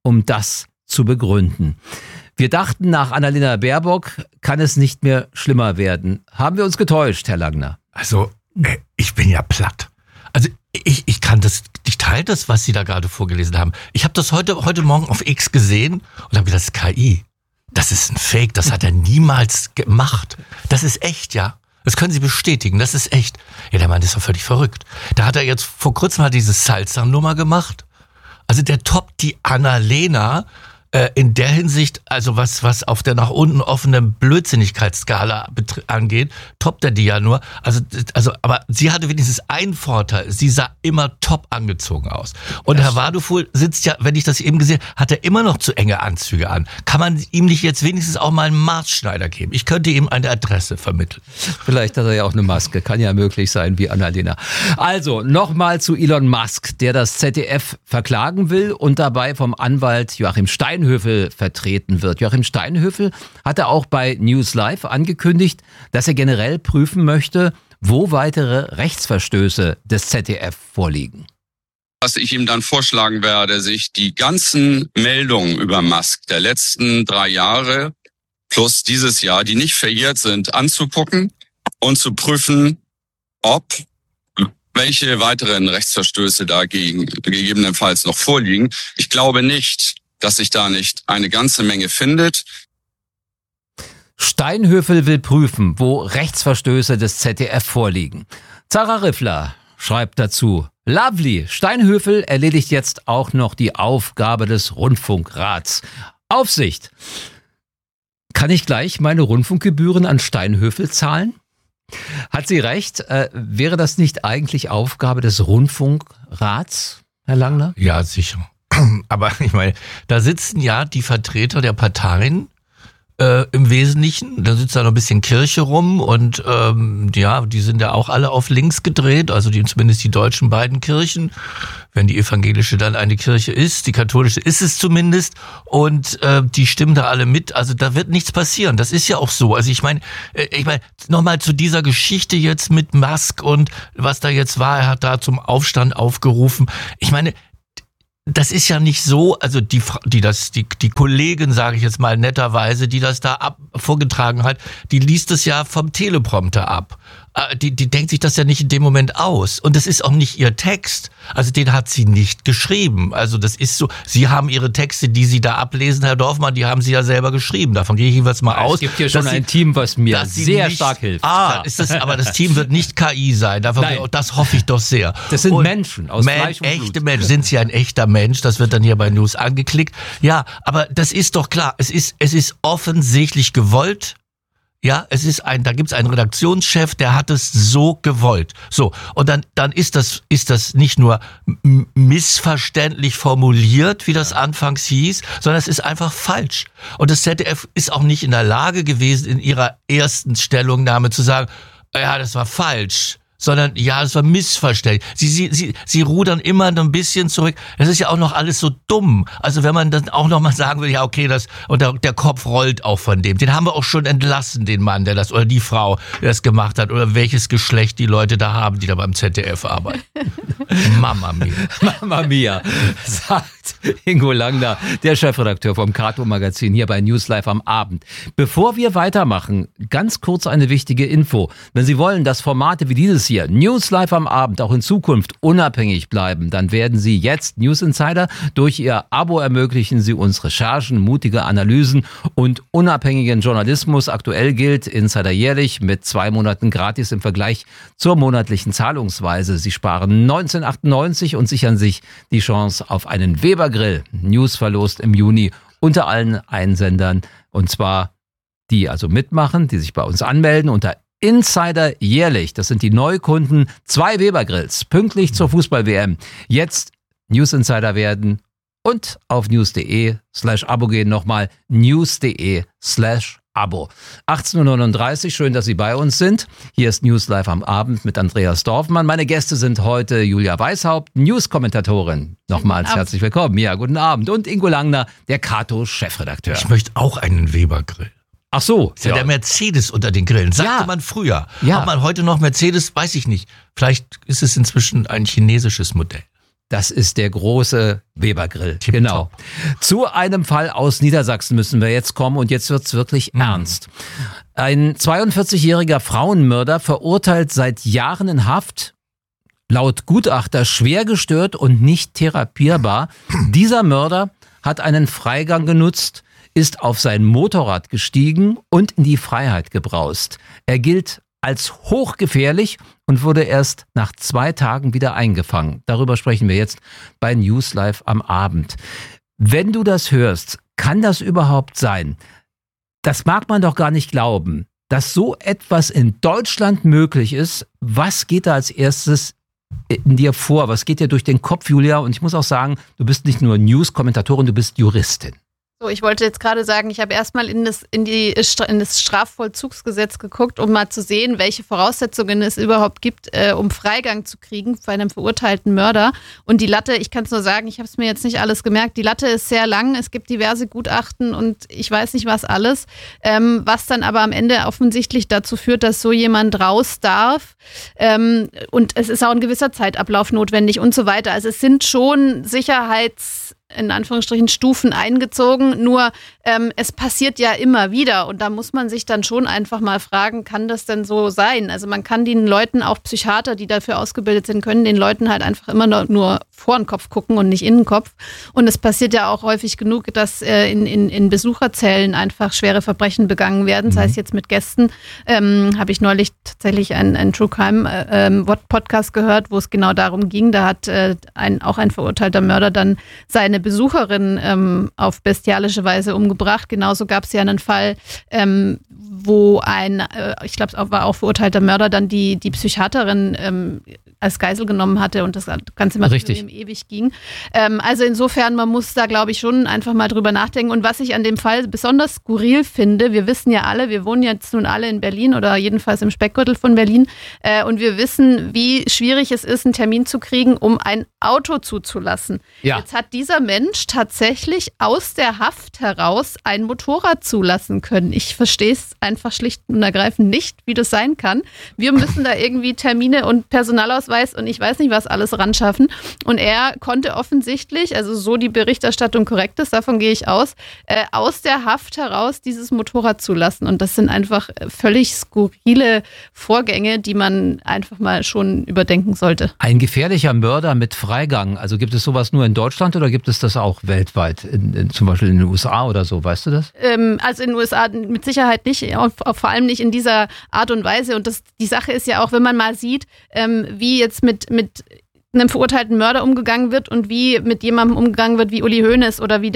um das zu begründen. Wir dachten, nach Annalena Baerbock kann es nicht mehr schlimmer werden. Haben wir uns getäuscht, Herr Langner? Also, ich bin ja platt. Also, ich teile das, was Sie da gerade vorgelesen haben. Ich habe das heute Morgen auf X gesehen und habe gedacht, das ist KI. Das ist ein Fake, das hat er niemals gemacht. Das ist echt, ja. Das können Sie bestätigen, das ist echt. Ja, der Mann ist doch völlig verrückt. Da hat er jetzt vor kurzem mal diese Salsa-Nummer gemacht. Also der toppt die Annalena in der Hinsicht, also was auf der nach unten offenen Blödsinnigkeitsskala angeht, toppt er die ja nur. Also, aber sie hatte wenigstens einen Vorteil. Sie sah immer top angezogen aus. Und Herr Wadefuhl sitzt ja, wenn ich das eben gesehen habe, hat er immer noch zu enge Anzüge an. Kann man ihm nicht jetzt wenigstens auch mal einen Maßschneider geben? Ich könnte ihm eine Adresse vermitteln. Vielleicht hat er ja auch eine Maske. Kann ja möglich sein, wie Annalena. Also, nochmal zu Elon Musk, der das ZDF verklagen will und dabei vom Anwalt Joachim Steinhöfel vertreten wird. Joachim Steinhöfel hatte auch bei News Live angekündigt, dass er generell prüfen möchte, wo weitere Rechtsverstöße des ZDF vorliegen. Was ich ihm dann vorschlagen werde, sich die ganzen Meldungen über Musk der letzten 3 Jahre plus dieses Jahr, die nicht verjährt sind, anzugucken und zu prüfen, ob welche weiteren Rechtsverstöße dagegen gegebenenfalls noch vorliegen. Ich glaube nicht, dass sich da nicht eine ganze Menge findet. Steinhöfel will prüfen, wo Rechtsverstöße des ZDF vorliegen. Zara Riffler schreibt dazu: Lovely, Steinhöfel erledigt jetzt auch noch die Aufgabe des Rundfunkrats. Aufsicht. Kann ich gleich meine Rundfunkgebühren an Steinhöfel zahlen? Hat sie recht? Wäre das nicht eigentlich Aufgabe des Rundfunkrats, Herr Langner? Ja, sicher. Aber ich meine, da sitzen ja die Vertreter der Parteien im Wesentlichen. Da sitzt da noch ein bisschen Kirche rum und ja, die sind ja auch alle auf links gedreht, also zumindest die deutschen beiden Kirchen. Wenn die evangelische dann eine Kirche ist, die katholische ist es zumindest, und die stimmen da alle mit. Also da wird nichts passieren. Das ist ja auch so. Also ich meine, nochmal zu dieser Geschichte jetzt mit Musk und was da jetzt war. Er hat da zum Aufstand aufgerufen. Ich meine, das ist ja nicht so, also die Kollegin, sage ich jetzt mal netterweise, die das da vorgetragen hat, die liest es ja vom Teleprompter ab. Die denkt sich das ja nicht in dem Moment aus. Und das ist auch nicht ihr Text. Also den hat sie nicht geschrieben. Also das ist so, Sie haben Ihre Texte, die Sie da ablesen, Herr Dorfmann, die haben Sie ja selber geschrieben. Davon gehe ich jeweils mal aus. Es gibt hier schon ein Team, was mir sehr stark hilft. Aber das Team wird nicht KI sein. Das hoffe ich doch sehr. Das sind Menschen aus Fleisch und Blut. Echte Menschen. Sind Sie ein echter Mensch? Das wird dann hier bei News angeklickt. Ja, aber das ist doch klar. Es ist offensichtlich gewollt. Ja, da gibt's einen Redaktionschef, der hat es so gewollt. So. Und dann ist das nicht nur missverständlich formuliert, wie das anfangs hieß, sondern es ist einfach falsch. Und das ZDF ist auch nicht in der Lage gewesen, in ihrer ersten Stellungnahme zu sagen, ja, das war falsch. Sondern, ja, es war missverständlich. Sie rudern immer ein bisschen zurück. Das ist ja auch noch alles so dumm. Also wenn man dann auch noch mal sagen will, ja, okay, und der Kopf rollt auch von dem. Den haben wir auch schon entlassen, den Mann, oder die Frau, der das gemacht hat, oder welches Geschlecht die Leute da haben, die da beim ZDF arbeiten. Mama mia. Mama mia, sagt Ingo Langner, der Chefredakteur vom Kato-Magazin hier bei News Live am Abend. Bevor wir weitermachen, ganz kurz eine wichtige Info. Wenn Sie wollen, dass Formate wie dieses hier, News Live am Abend, auch in Zukunft unabhängig bleiben, dann werden Sie jetzt News Insider. Durch Ihr Abo ermöglichen Sie uns Recherchen, mutige Analysen und unabhängigen Journalismus. Aktuell gilt Insider jährlich mit 2 Monaten gratis im Vergleich zur monatlichen Zahlungsweise. Sie sparen 19,98 und sichern sich die Chance auf einen Weber-Grill. News verlost im Juni unter allen Einsendern, und zwar die also mitmachen, die sich bei uns anmelden unter Insider jährlich. Das sind die Neukunden. 2 Weber-Grills pünktlich zur Fußball-WM. Jetzt News Insider werden und auf news.de/abo gehen. Nochmal news.de/Abo. 18:39 Uhr, schön, dass Sie bei uns sind. Hier ist News Live am Abend mit Andreas Dorfmann. Meine Gäste sind heute Julia Weishaupt, News-Kommentatorin. Nochmals herzlich willkommen. Ja, guten Abend. Und Ingo Langner, der Kato-Chefredakteur. Ich möchte auch einen Weber-Grill. Ach so. Ist ja der Mercedes unter den Grillen. Sagte man früher. Ja. Ob man heute noch Mercedes, weiß ich nicht. Vielleicht ist es inzwischen ein chinesisches Modell. Das ist der große Weber-Grill. Tipptopp. Genau. Zu einem Fall aus Niedersachsen müssen wir jetzt kommen und jetzt wird's wirklich ernst. Ein 42-jähriger Frauenmörder verurteilt seit Jahren in Haft, laut Gutachter schwer gestört und nicht therapierbar. Dieser Mörder hat einen Freigang genutzt, ist auf sein Motorrad gestiegen und in die Freiheit gebraust. Er gilt als hochgefährlich und wurde erst nach 2 Tagen wieder eingefangen. Darüber sprechen wir jetzt bei News Live am Abend. Wenn du das hörst, kann das überhaupt sein? Das mag man doch gar nicht glauben, dass so etwas in Deutschland möglich ist. Was geht da als erstes in dir vor? Was geht dir durch den Kopf, Julia? Und ich muss auch sagen, du bist nicht nur News-Kommentatorin, du bist Juristin. So, ich wollte jetzt gerade sagen, ich habe erstmal in das Strafvollzugsgesetz geguckt, um mal zu sehen, welche Voraussetzungen es überhaupt gibt, um Freigang zu kriegen bei einem verurteilten Mörder. Und die Latte, ich kann es nur sagen, ich habe es mir jetzt nicht alles gemerkt, die Latte ist sehr lang, es gibt diverse Gutachten und ich weiß nicht was alles, was dann aber am Ende offensichtlich dazu führt, dass so jemand raus darf. Und es ist auch ein gewisser Zeitablauf notwendig und so weiter. Also es sind schon in Anführungsstrichen Stufen eingezogen, nur es passiert ja immer wieder und da muss man sich dann schon einfach mal fragen, kann das denn so sein? Also man kann den Leuten, auch Psychiater, die dafür ausgebildet sind, können den Leuten halt einfach immer nur vor den Kopf gucken und nicht in den Kopf und es passiert ja auch häufig genug, dass in Besucherzellen einfach schwere Verbrechen begangen werden, sei es jetzt mit Gästen. Habe ich neulich tatsächlich einen True Crime Podcast gehört, wo es genau darum ging, da hat auch ein verurteilter Mörder dann seine Besucherin auf bestialische Weise umgebracht. Genauso gab es ja einen Fall, wo ich glaube, es war auch verurteilter Mörder, dann die Psychiaterin als Geisel genommen hatte und das Ganze mal ewig ging. Also insofern, man muss da, glaube ich, schon einfach mal drüber nachdenken. Und was ich an dem Fall besonders skurril finde, wir wissen ja alle, wir wohnen jetzt nun alle in Berlin oder jedenfalls im Speckgürtel von Berlin und wir wissen, wie schwierig es ist, einen Termin zu kriegen, um ein Auto zuzulassen. Ja. Jetzt hat dieser Mensch tatsächlich aus der Haft heraus ein Motorrad zulassen können. Ich verstehe es einfach schlicht und ergreifend nicht, wie das sein kann. Wir müssen da irgendwie Termine und Personalausweis und ich weiß nicht, was alles ran schaffen. Und er konnte offensichtlich, also so die Berichterstattung korrekt ist, davon gehe ich aus der Haft heraus dieses Motorrad zulassen. Und das sind einfach völlig skurrile Vorgänge, die man einfach mal schon überdenken sollte. Ein gefährlicher Mörder mit Freigang, also gibt es sowas nur in Deutschland oder gibt es das auch weltweit, zum Beispiel in den USA oder so, weißt du das? Also in den USA mit Sicherheit nicht, vor allem nicht in dieser Art und Weise. Und die Sache ist ja auch, wenn man mal sieht, wie jetzt mit einem verurteilten Mörder umgegangen wird und wie mit jemandem umgegangen wird wie Uli Hoeneß oder wie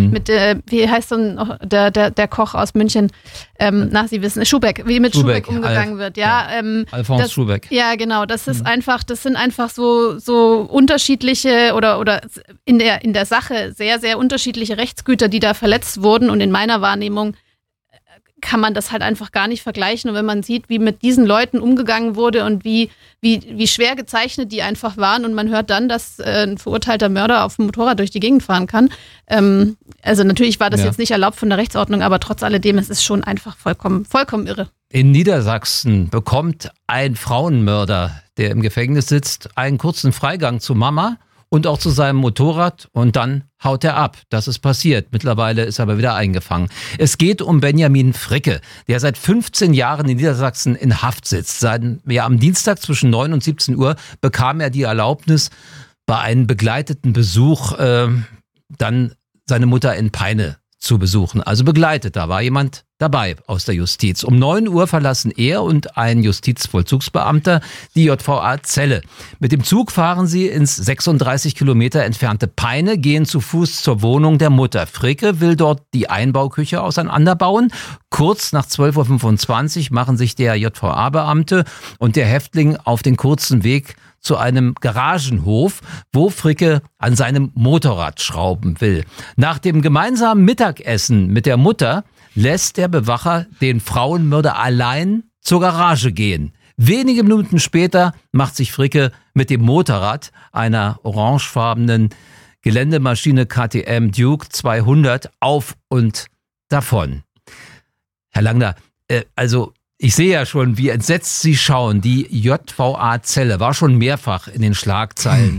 wie heißt denn der Koch aus München, Sie wissen, wie mit Schubeck umgegangen wird, ja. Alfons Schubeck. Ja, genau, das sind einfach so unterschiedliche oder in der Sache sehr, sehr unterschiedliche Rechtsgüter, die da verletzt wurden und in meiner Wahrnehmung kann man das halt einfach gar nicht vergleichen. Und wenn man sieht, wie mit diesen Leuten umgegangen wurde und wie schwer gezeichnet die einfach waren und man hört dann, dass ein verurteilter Mörder auf dem Motorrad durch die Gegend fahren kann. Also natürlich war das jetzt nicht erlaubt von der Rechtsordnung, aber trotz alledem, es ist schon einfach vollkommen irre. In Niedersachsen bekommt ein Frauenmörder, der im Gefängnis sitzt, einen kurzen Freigang zu Mama und auch zu seinem Motorrad und dann haut er ab. Das ist passiert. Mittlerweile ist er aber wieder eingefangen. Es geht um Benjamin Fricke, der seit 15 Jahren in Niedersachsen in Haft sitzt. Am Dienstag zwischen 9 und 17 Uhr bekam er die Erlaubnis, bei einem begleiteten Besuch dann seine Mutter in Peine zu besuchen. Also begleitet, da war jemand dabei aus der Justiz. Um 9 Uhr verlassen er und ein Justizvollzugsbeamter die JVA Celle. Mit dem Zug fahren sie ins 36 Kilometer entfernte Peine, gehen zu Fuß zur Wohnung der Mutter. Fricke will dort die Einbauküche auseinanderbauen. Kurz nach 12.25 Uhr machen sich der JVA-Beamte und der Häftling auf den kurzen Weg zu einem Garagenhof, wo Fricke an seinem Motorrad schrauben will. Nach dem gemeinsamen Mittagessen mit der Mutter lässt der Bewacher den Frauenmörder allein zur Garage gehen. Wenige Minuten später macht sich Fricke mit dem Motorrad, einer orangefarbenen Geländemaschine KTM Duke 200, auf und davon. Herr Langner, ich sehe ja schon, wie entsetzt Sie schauen. Die JVA Celle war schon mehrfach in den Schlagzeilen.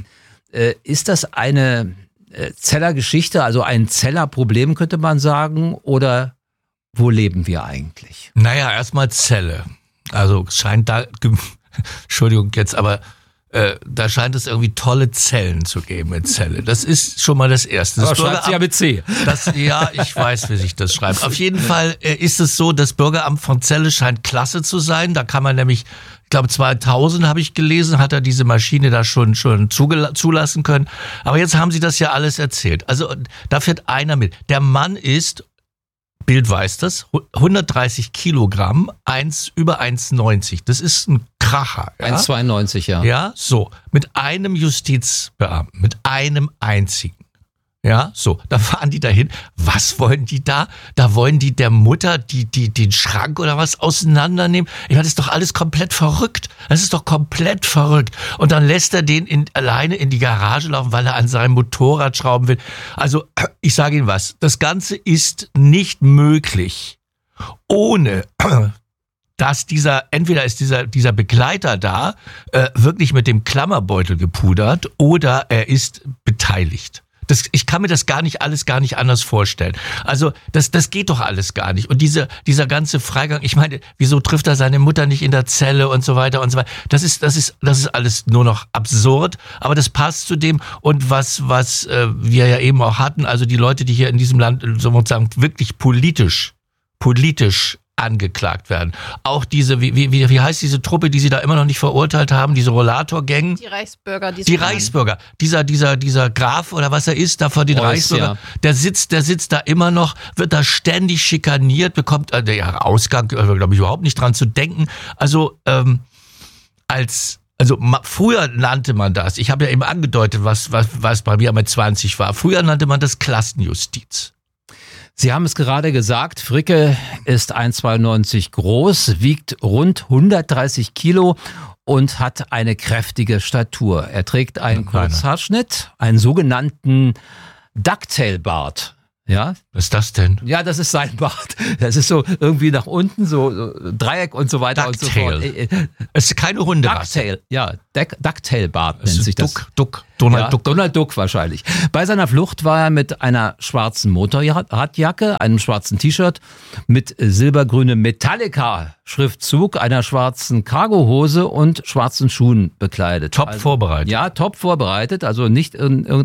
Ist das eine Zellergeschichte, also ein Zellerproblem, könnte man sagen, oder wo leben wir eigentlich? Naja, erstmal Zelle. Also scheint da, Entschuldigung jetzt, aber da scheint es irgendwie tolle Zellen zu geben in Celle. Das ist schon mal das Erste. Aber schreibt sie ja mit C. Ja, ich weiß, wie sich das schreibt. Auf jeden Fall ist es so, das Bürgeramt von Celle scheint klasse zu sein. Da kann man nämlich, ich glaube 2000 habe ich gelesen, hat er diese Maschine da schon zulassen können. Aber jetzt haben sie das ja alles erzählt. Also da fährt einer mit. Der Mann ist, Bild weiß das, 130 Kilogramm, über 1,90. Das ist ein Kracher. Ja? 1,92, ja. Ja, so. Mit einem Justizbeamten, mit einem einzigen. Ja, so. Da fahren die dahin. Was wollen die da? Da wollen die der Mutter den Schrank oder was auseinandernehmen. Ich meine, das ist doch alles komplett verrückt. Das ist doch komplett verrückt. Und dann lässt er den alleine in die Garage laufen, weil er an seinem Motorrad schrauben will. Also, ich sage Ihnen was. Das Ganze ist nicht möglich, ohne dass entweder ist dieser Begleiter da, wirklich mit dem Klammerbeutel gepudert oder er ist beteiligt. Ich kann mir das gar nicht anders vorstellen. Also, das geht doch alles gar nicht. Und dieser ganze Freigang, ich meine, wieso trifft er seine Mutter nicht in der Zelle und so weiter und so weiter? Das ist alles nur noch absurd, aber das passt zu dem und was wir ja eben auch hatten, also die Leute, die hier in diesem Land sozusagen wirklich politisch angeklagt werden. Auch diese, wie heißt diese Truppe, die sie da immer noch nicht verurteilt haben, diese Rollator-Gang? Die Reichsbürger. Die Reichsbürger. Dieser Graf oder was er ist, da vor den Reichsbürger, ja. Der sitzt da immer noch, wird da ständig schikaniert, bekommt der Ausgang, glaube ich, überhaupt nicht dran zu denken. Also, früher nannte man das, ich habe ja eben angedeutet, was bei mir mit 20 war, früher nannte man das Klassenjustiz. Sie haben es gerade gesagt, Fricke ist 1,92 groß, wiegt rund 130 Kilo und hat eine kräftige Statur. Er trägt einen Kurzhaarschnitt, einen sogenannten Ducktail-Bart. Ja? Was ist das denn? Ja, das ist sein Bart. Das ist so irgendwie nach unten, so Dreieck und so weiter Ducktail. und so fort. Es ist keine Hunderasse. Ducktail, ja. Ducktail-Bart nennt sich das. Donald Duck wahrscheinlich. Bei seiner Flucht war er mit einer schwarzen Motorradjacke, einem schwarzen T-Shirt, mit silbergrünem Metallica-Schriftzug, einer schwarzen Cargohose und schwarzen Schuhen bekleidet. Top vorbereitet. Ja, top vorbereitet. Also nicht in irgendeiner